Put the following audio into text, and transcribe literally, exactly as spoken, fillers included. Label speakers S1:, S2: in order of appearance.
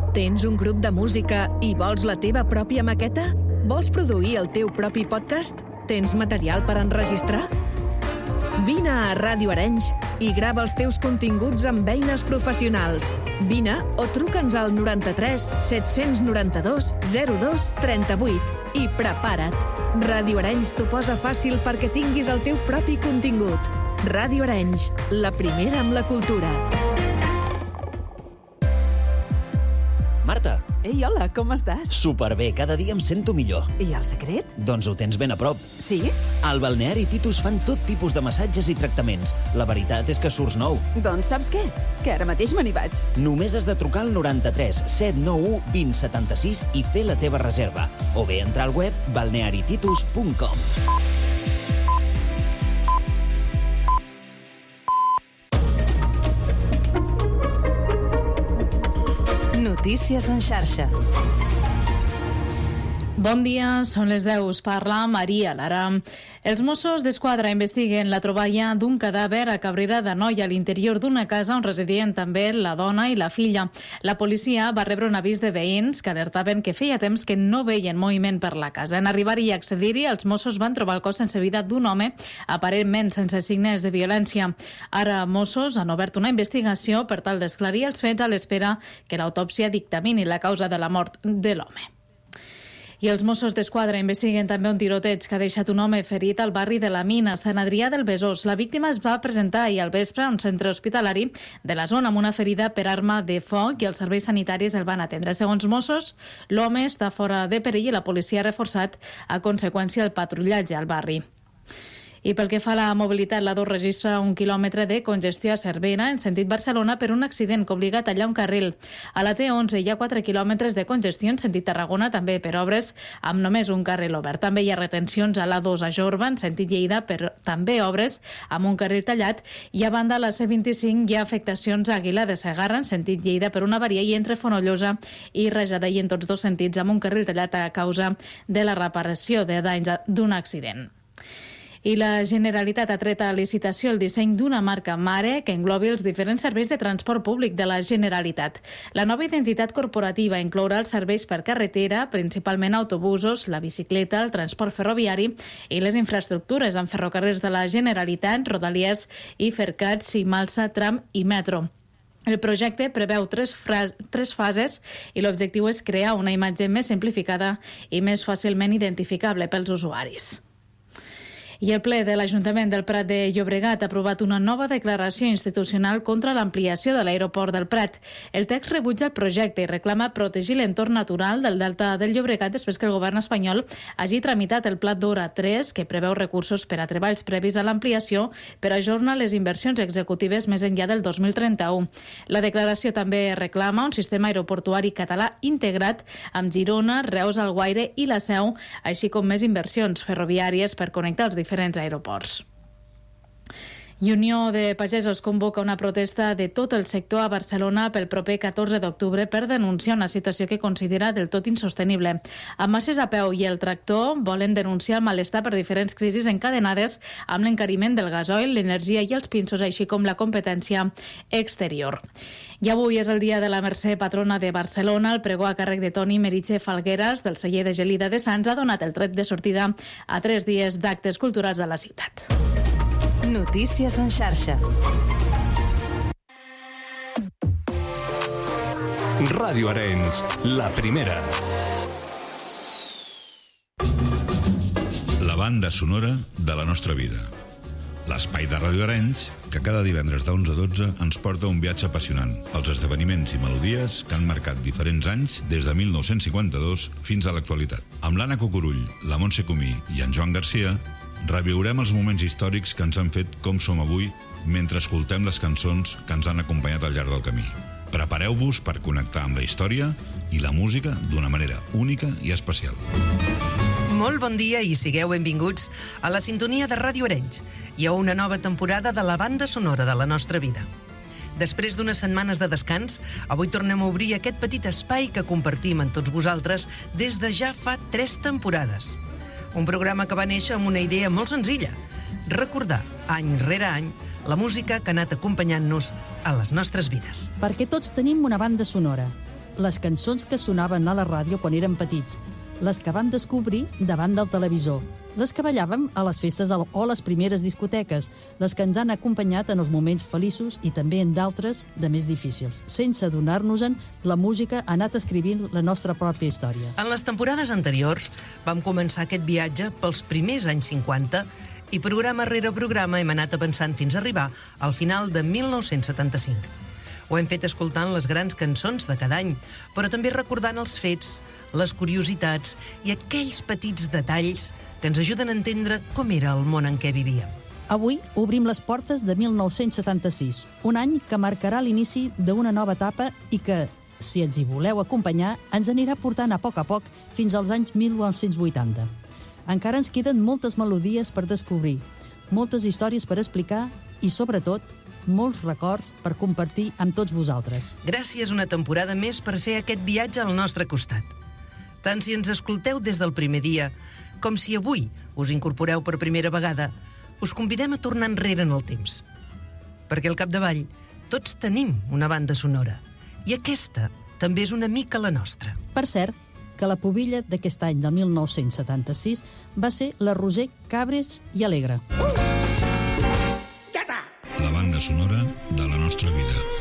S1: Tens un grup de música i vols la teva pròpia maqueta? Vols produir el teu propi podcast? Tens material per enregistrar? Vine a Ràdio Arenys i grava els teus continguts amb eines professionals. Vine o truca'ns al noranta-tres set-cents noranta-dos zero dos trenta-vuit i prepara't. Ràdio Arenys t'ho posa fàcil perquè tinguis el teu propi contingut. Ràdio Arenys, la primera amb la cultura.
S2: Marta!
S3: Ei, hola, com estàs?
S2: Superbé, cada dia em sento millor.
S3: I el secret?
S2: Doncs ho tens ben a prop.
S3: Sí?
S2: Al Balneari Titus fan tot tipus de massatges i tractaments. La veritat és que surts nou.
S3: Doncs saps què? Que ara mateix me n'hi vaig.
S2: Només has de trucar al noranta-tres set nou u vint setanta-sis i fer la teva reserva. O bé entrar al web balneari titus punt com.
S4: Notícies en xarxa.
S5: Bon dia, són les deu. Us parla Maria Lara. Els Mossos d'Esquadra investiguen la troballa d'un cadàver a Cabrera d'Anoia, a l'interior d'una casa on residien també la dona i la filla. La policia va rebre un avís de veïns que alertaven que feia temps que no veien moviment per la casa. En arribar-hi i accedir-hi, els Mossos van trobar el cos sense vida d'un home, aparentment sense signes de violència. Ara, Mossos han obert una investigació per tal d'esclarir els fets a l'espera que l'autòpsia dictamini la causa de la mort de l'home. I els Mossos d'Esquadra investiguen també un tiroteig que ha deixat un home ferit al barri de la Mina, Sant Adrià del Besòs. La víctima es va presentar ahir al vespre a un centre hospitalari de la zona amb una ferida per arma de foc i els serveis sanitaris el van atendre. Segons Mossos, l'home està fora de perill i la policia ha reforçat a conseqüència el patrullatge al barri. I pel que fa a la mobilitat, l'A dos registra un quilòmetre de congestió a Cervera en sentit Barcelona per un accident que obliga a tallar un carril. A la T onze hi ha quatre quilòmetres de congestió en sentit Tarragona, també per obres amb només un carril obert. També hi ha retencions a l'A dos a Jorba en sentit Lleida per també obres amb un carril tallat, i a banda a la C vint-i-cinc hi ha afectacions a Aguilar de Segarra en sentit Lleida per una avaria i entre Fonollosa i Rajada, i en tots dos sentits amb un carril tallat a causa de la reparació de danys d'un accident. I la Generalitat ha tret a licitació el disseny d'una marca mare que englobi els diferents serveis de transport públic de la Generalitat. La nova identitat corporativa inclourà els serveis per carretera, principalment autobusos, la bicicleta, el transport ferroviari i les infraestructures en ferrocarrils de la Generalitat, Rodalies i Fercats, i Malsa, Tram i Metro. El projecte preveu tres, tres fases i l'objectiu és crear una imatge més simplificada i més fàcilment identificable pels usuaris. I el ple de l'Ajuntament del Prat de Llobregat ha aprovat una nova declaració institucional contra l'ampliació de l'aeroport del Prat. El text rebutja el projecte i reclama protegir l'entorn natural del Delta del Llobregat després que el govern espanyol hagi tramitat el Pla d'Hora tres, que preveu recursos per a treballs previs a l'ampliació, per ajornar les inversions executives més enllà del dos mil trenta-u. La declaració també reclama un sistema aeroportuari català integrat amb Girona, Reus, Alguaire i la Seu, així com més inversions ferroviàries per connectar els diferents diferents aeroports. I Unió de Pagesos convoca una protesta de tot el sector a Barcelona pel proper catorze d'octubre per denunciar una situació que considera del tot insostenible. Amb marxes a peu i el tractor volen denunciar el malestar per diferents crisis encadenades amb l'encariment del gasoil, l'energia i els pinsos, així com la competència exterior. I avui és el dia de la Mercè, patrona de Barcelona. El pregó a càrrec de Toni Meritxe Falgueras, del celler de Gelida de Sants, ha donat el tret de sortida a tres dies d'actes culturals a la ciutat.
S4: Notícies en xarxa.
S6: Ràdio Arenys, la primera.
S7: La banda sonora de la nostra vida. L'espai de Ràdio Arenys, que cada divendres d'onze a dotze ens porta un viatge apassionant pels esdeveniments i melodies que han marcat diferents anys des de mil nou-cents cinquanta-dos fins a l'actualitat. Amb l'Anna Cucurull, la Montse Comí i en Joan Garcia, reviurem els moments històrics que ens han fet com som avui mentre escoltem les cançons que ens han acompanyat al llarg del camí. Prepareu-vos per connectar amb la història i la música d'una manera única i especial.
S8: Molt bon dia i sigueu benvinguts a la sintonia de Ràdio Arenys i a una nova temporada de la banda sonora de la nostra vida. Després d'unes setmanes de descans, avui tornem a obrir aquest petit espai que compartim amb tots vosaltres des de ja fa tres temporades. Un programa que va néixer amb una idea molt senzilla: recordar, any rere any, la música que ha anat acompanyant-nos a les nostres vides.
S9: Perquè tots tenim una banda sonora. les cançons que sonaven a la ràdio quan érem petits, les que vam descobrir davant del televisor, les que ballàvem a les festes o les primeres discoteques, les que ens han acompanyat en els moments feliços i també en d'altres de més difícils. Sense adonar-nos-en, la música ha anat escrivint la nostra pròpia història.
S8: En les temporades anteriors vam començar aquest viatge pels primers anys cinquanta i programa rere programa hem anat avançant fins a arribar al final de mil nou-cents setanta-cinc. Ho hem fet escoltant les grans cançons de cada any, però també recordant els fets, les curiositats i aquells petits detalls que ens ajuden a entendre com era el món en què vivíem.
S9: Avui obrim les portes de mil nou-cents setanta-sis, un any que marcarà l'inici d'una nova etapa i que, si ens hi voleu acompanyar, ens anirà portant a poc a poc fins als anys mil nou-cents vuitanta. Encara ens queden moltes melodies per descobrir, moltes històries per explicar i, sobretot, molts records per compartir amb tots vosaltres.
S8: Gràcies una temporada més per fer aquest viatge al nostre costat. Tant si ens escolteu des del primer dia, com si avui us incorporeu per primera vegada, us convidem a tornar enrere en el temps. Perquè al capdavall, tots tenim una banda sonora, i aquesta també és una mica la nostra.
S9: Per cert, que la pubilla d'aquest any de mil nou-cents setanta-sis va ser la Roser Cabres i Alegre.
S7: La banda sonora de la nostra vida.